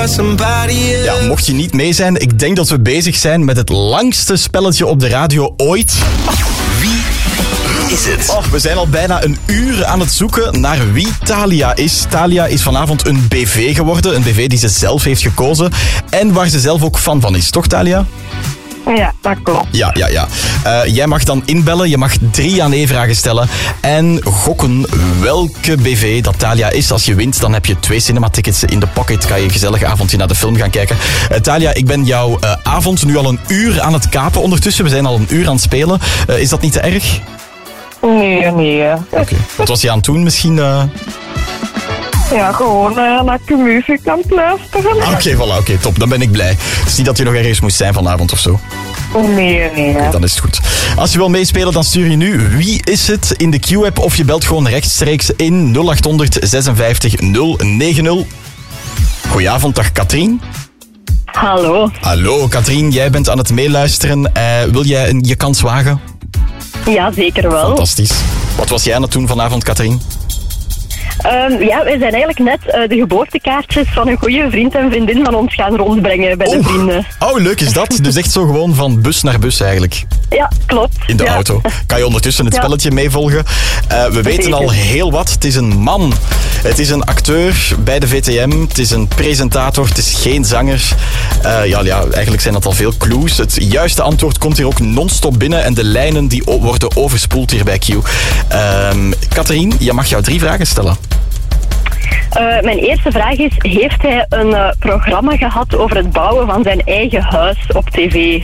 Ja, mocht je niet mee zijn, ik denk dat we bezig zijn met het langste spelletje op de radio ooit. Wie is het? Oh, we zijn al bijna een uur aan het zoeken naar wie Thalia is. Thalia is vanavond een BV geworden. Een BV die ze zelf heeft gekozen. En waar ze zelf ook fan van is. Toch, Thalia? Ja, dat klopt. Ja. Jij mag dan inbellen. Je mag 3 ja-nee-vragen stellen. En gokken welke BV dat Thalia is. Als je wint, dan heb je 2 cinematickets in de pocket. Kan je een gezellig avondje naar de film gaan kijken. Thalia, ik ben jouw avond nu al een uur aan het kapen ondertussen. We zijn al een uur aan het spelen. Is dat niet te erg? Nee. Oké. Wat was je aan het doen misschien? Ja, gewoon naar de muziek aan het luisteren. Oké, top. Dan ben ik blij. Het is niet dat je nog ergens moest zijn vanavond of zo. Nee. Okay, dan is het goed. Als je wil meespelen, dan stuur je nu Wie is het in de Q-app of je belt gewoon rechtstreeks in 0800 56 090. Goedenavond, dag Katrien. Hallo Katrien, jij bent aan het meeluisteren. Wil jij je kans wagen? Ja, zeker wel. Fantastisch. Wat was jij aan het doen vanavond, Katrien? Wij zijn eigenlijk net de geboortekaartjes van een goede vriend en vriendin van ons gaan rondbrengen bij de vrienden. Oh, leuk is dat. Dus echt zo gewoon van bus naar bus eigenlijk. Ja, klopt. In de auto. Kan je ondertussen het spelletje meevolgen. We weten al heel wat. Het is een man. Het is een acteur bij de VTM. Het is een presentator. Het is geen zanger. Eigenlijk zijn dat al veel clues. Het juiste antwoord komt hier ook non-stop binnen. En de lijnen die worden overspoeld hier bij Q. Katrien, je mag jou 3 vragen stellen. Mijn eerste vraag is, heeft hij een programma gehad over het bouwen van zijn eigen huis op tv?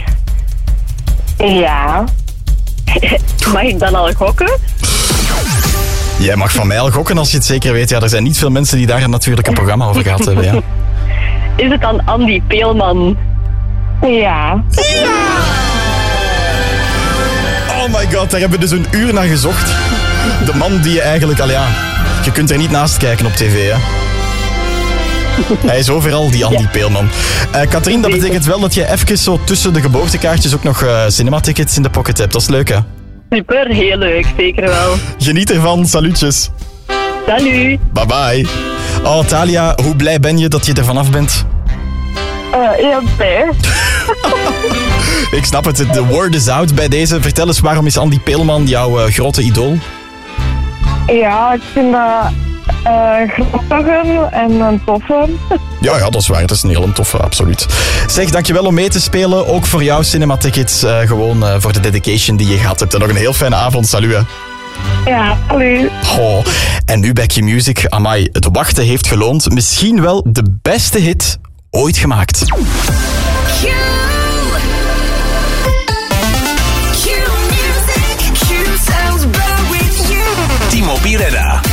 Ja. Mag ik dan al gokken? Jij mag van mij al gokken als je het zeker weet. Ja, er zijn niet veel mensen die daar natuurlijk een programma over gehad hebben. Ja. Is het dan Andy Peelman? Ja. Oh my god, daar hebben we dus een uur naar gezocht. De man die je eigenlijk je kunt er niet naast kijken op tv, hè. Hij is overal, die Andy Peelman. Katrien, dat betekent wel dat je even zo tussen de geboortekaartjes ook nog cinematickets in de pocket hebt. Dat is leuk, hè? Super, heel leuk, zeker wel. Geniet ervan, salutjes. Salut. Bye bye. Oh, Thalia, hoe blij ben je dat je er vanaf bent? Heel blij. Ik snap het, de word is out bij deze. Vertel eens, waarom is Andy Peelman jouw grote idool? Ja, ik vind dat grappig en een toffe. Ja, dat is waar. Dat is een heel toffe, absoluut. Zeg, dankjewel om mee te spelen. Ook voor jouw cinematickets. Gewoon voor de dedication die je gehad hebt. En nog een heel fijne avond. Salut, hè. Ja, salut. Oh, en nu bij Q-Music. Amai, het wachten heeft geloond. Misschien wel de beste hit ooit gemaakt. Timo Pirera.